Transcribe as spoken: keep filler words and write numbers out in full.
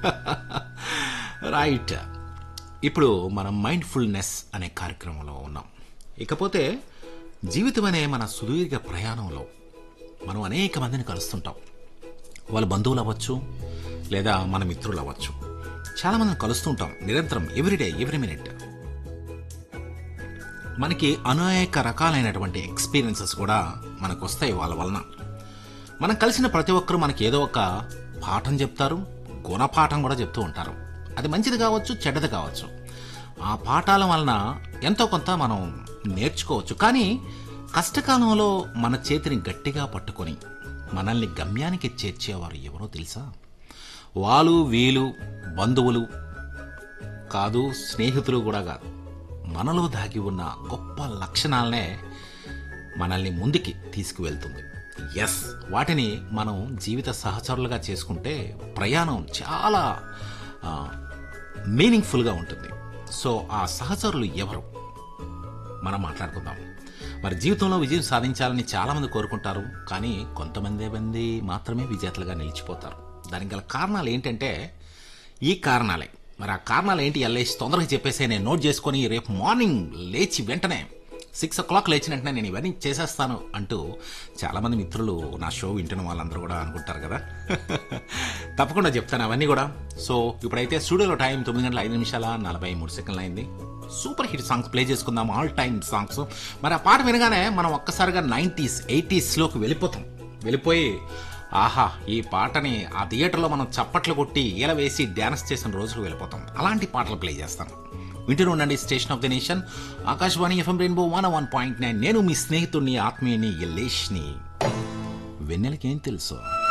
Right. ఇప్పుడు మనం mindfulness అనే కార్యక్రమంలో ఉన్నాం. ఇకపోతే జీవితం అనే మన సుదీర్ఘ ప్రయాణంలో మనం అనేక మందిని కలుస్తుంటాం. వాళ్ళ బంధువులు అవ్వచ్చు, లేదా మన మిత్రులు అవ్వచ్చు. చాలామందిని కలుస్తుంటాం నిరంతరం, ఎవ్రీడే, ఎవ్రీ మినిట్. మనకి అనేక రకాలైనటువంటి ఎక్స్పీరియన్సెస్ కూడా మనకు వస్తాయి వాళ్ళ వలన. మనం కలిసిన ప్రతి ఒక్కరూ మనకి ఏదో ఒక పాఠం చెప్తారు, గుణపాఠం కూడా చెప్తూ ఉంటారు. అది మంచిది కావచ్చు, చెడ్డది కావచ్చు. ఆ పాఠాల వలన ఎంతో కొంత మనం నేర్చుకోవచ్చు. కానీ కష్టకాలంలో మన చేతిని గట్టిగా పట్టుకొని మనల్ని గమ్యానికి చేర్చేవారు ఎవరో తెలుసా? వాళ్ళు వీళ్ళు బంధువులు కాదు, స్నేహితులు కూడా కాదు. మనలో దాగి ఉన్న గొప్ప లక్షణాలనే మనల్ని ముందుకి తీసుకువెళ్తుంది. ఎస్, వాటిని మనం జీవిత సహచరులుగా చేసుకుంటే ప్రయాణం చాలా మీనింగ్ఫుల్గా ఉంటుంది. సో ఆ సహచరులు ఎవరు మనం మాట్లాడుకుందాం. మరి జీవితంలో విజయం సాధించాలని చాలామంది కోరుకుంటారు, కానీ కొంతమంది మంది మాత్రమే విజేతలుగా నిలిచిపోతారు. దానికి గల కారణాలు ఏంటంటే ఈ కారణాలే. మరి ఆ కారణాలు ఏంటి ఎల్లేసి తొందరగా చెప్పేసి నేను నోట్ చేసుకొని రేపు మార్నింగ్ లేచి వెంటనే సిక్స్ ఓ క్లాక్ లేచిన వెంటనే నేను ఇవన్నీ చేసేస్తాను అంటూ చాలామంది మిత్రులు నా షో వింటున్న వాళ్ళందరూ కూడా అనుకుంటారు కదా. తప్పకుండా చెప్తాను అవన్నీ కూడా. సో ఇప్పుడైతే స్టూడియోలో టైం తొమ్మిది గంటల ఐదు నిమిషాల నలభై మూడు సెకండ్లు అయింది. సూపర్ హిట్ సాంగ్స్ ప్లే చేసుకుందాం, ఆల్ టైమ్ సాంగ్స్. మరి ఆ పాట వినగానే మనం ఒక్కసారిగా నైంటీస్ ఎయిటీస్లోకి వెళ్ళిపోతాం. వెళ్ళిపోయి ఆహా, ఈ పాటని ఆ థియేటర్లో మనం చప్పట్లు కొట్టి ఈల వేసి డ్యాన్స్ చేసిన రోజులు వెళ్ళిపోతాం. అలాంటి పాటలు ప్లే చేస్తాను. వింటూనే ఉండండి station of the nation, Akashvani FM rainbow one one point nine. నేను మీ స్నేహితుడిని, ఆత్మీయుని, ఎల్లేష్ని. వెన్నెలకేం తెలుసు.